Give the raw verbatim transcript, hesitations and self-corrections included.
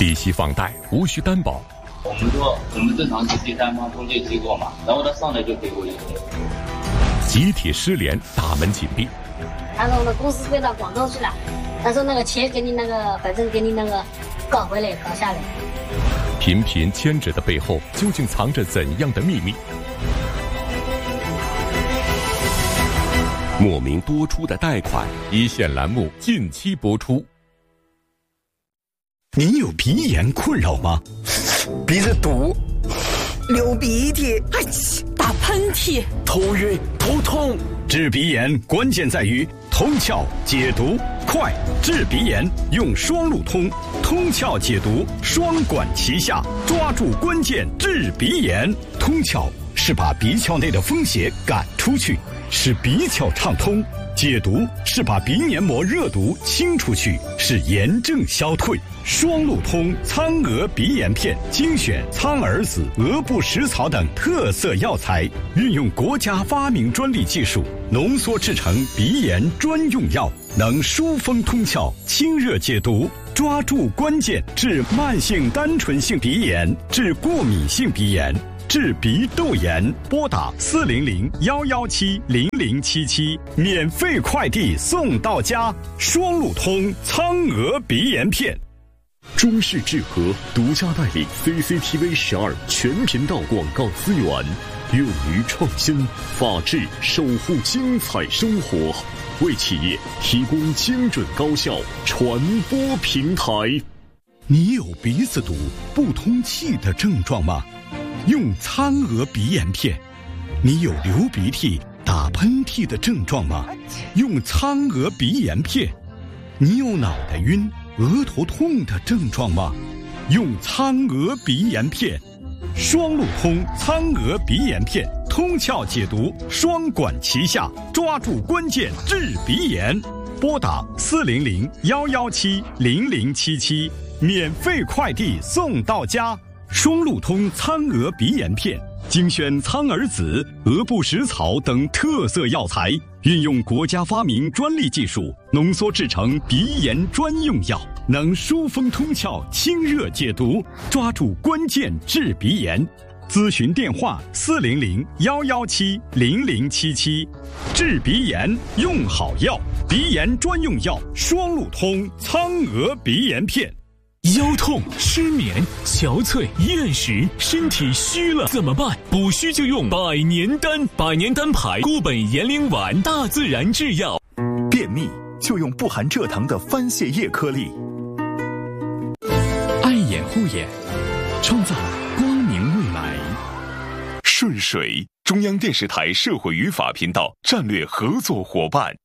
利息放贷无需担保。 我们说我们正常去接单方中介机构嘛，然后他上来就给我一个集体失联，大门紧闭。 他说我们公司飞到广州去了，他说那个钱给你那个，反正给你那个搞回来搞下来。 频频牵扯的背后究竟藏着怎样的秘密？莫名多出的贷款，一线栏目近期播出。 您有鼻炎困扰吗？鼻子堵，流鼻涕， 哎，打喷嚏， 头晕头痛。治鼻炎关键在于通窍解毒，快治鼻炎用双路通，通窍解毒双管齐下，抓住关键治鼻炎。通窍是把鼻窍内的风邪赶出去，使鼻窍畅通；解毒是把鼻黏膜热毒清出去，使炎症消退。双路通苍鹅鼻炎片精选苍耳子、鹅不食草等特色药材，运用国家发明专利技术浓缩制成鼻炎专用药，能疏风通窍、清热解毒，抓住关键治慢性单纯性鼻炎、治过敏性鼻炎、治鼻窦炎。拨打四零零幺幺七零零七七，免费快递送到家。双路通苍鹅鼻炎片。 中视智和独家代理 C C T V 十二全频道广告资源，勇于创新，法治守护精彩生活，为企业提供精准高效传播平台。 你有鼻子堵、不通气的症状吗？用苍鹅鼻炎片。你有流鼻涕、打喷嚏的症状吗？用苍鹅鼻炎片。你有脑袋晕、额头痛的症状吗？用苍鹅鼻炎片。双路通苍鹅鼻炎片，通窍解毒双管齐下，抓住关键治鼻炎。拨打四零零幺幺七零零七七，免费快递送到家。双路通苍鹅鼻炎片精选苍耳子、鹅不食草等特色药材，运用国家发明专利技术浓缩制成鼻炎专用药，能疏风通窍、清热解毒，抓住关键治鼻炎。咨询电话四零零幺幺七零零七七。治鼻炎用好药，鼻炎专用药双路通苍鹅鼻炎片。 腰痛、失眠、憔悴、厌食，身体虚了怎么办？补虚就用百年丹，百年丹牌固本延龄丸，大自然制药。 便秘就用不含蔗糖的番泻叶颗粒。 爱眼护眼，创造光明未来。 顺水，中央电视台社会与法频道战略合作伙伴。